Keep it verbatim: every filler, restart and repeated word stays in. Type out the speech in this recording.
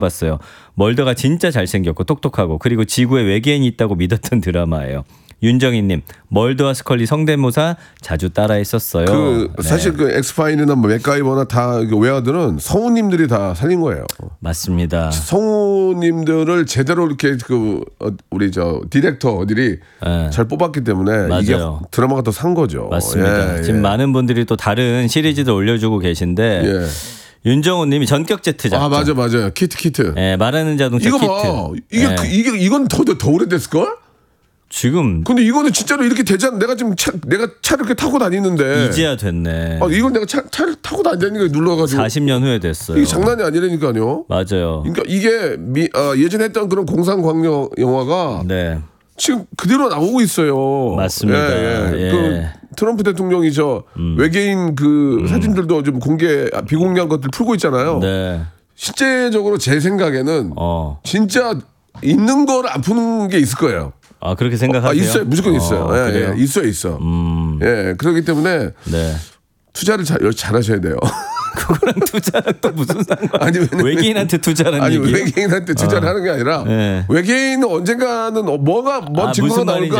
봤어요. 멀더가 진짜 잘생겼고 똑똑하고 그리고 지구에 외계인이 있다고 믿었던 드라마예요. 윤정희님, 멀더와 스컬리 성대모사 자주 따라했었어요. 그 네. 사실 그 엑스파일이나 뭐 맥가이버나 다 외화들은 성우님들이 다 살린 거예요. 맞습니다. 성우님들을 제대로 이렇게 그 우리 저 디렉터들이 네. 잘 뽑았기 때문에 맞아요. 이게 드라마가 더 산 거죠. 맞습니다. 예, 지금 예. 많은 분들이 또 다른 시리즈도 올려주고 계신데. 예. 윤정호님이 전격 제트 작전. 아 맞아 맞아요. 키트 키트. 예, 말하는 자동차 이거 키트. 봐. 이게 예. 그, 이게 이건 더 더 오래됐을 걸? 지금. 근데 이거는 진짜로 이렇게 되잖아. 내가 지금 차, 내가 차를 이렇게 타고 다니는데. 이제야 됐네. 아, 이건 내가 차, 차를 타고 다니니까 눌러가지고. 사십 년 후에 됐어요. 이게 장난이 아니라니까요. 맞아요. 그러니까 이게 미, 아, 예전에 했던 그런 공상광려 영화가. 네. 지금 그대로 나오고 있어요. 맞습니다. 예, 예. 예. 그 트럼프 대통령이 저 음. 외계인 그 음. 사진들도 좀 공개 비공개한 것들 풀고 있잖아요. 네. 실제적으로 제 생각에는 어. 진짜 있는 걸 안 푸는 게 있을 거예요. 아 그렇게 생각하세요? 아, 있어요. 무조건 있어요. 어, 예, 예. 있어요, 있어. 음. 예, 그렇기 때문에 네. 투자를 잘 잘하셔야 돼요. 그거랑 투자랑 또 무슨 상관? 아니 외계인한테 투자라는 아니 얘기예요? 외계인한테 투자를 어. 하는 게 아니라 네. 외계인은 언젠가는 뭐가 뭔 아, 증거가 나올까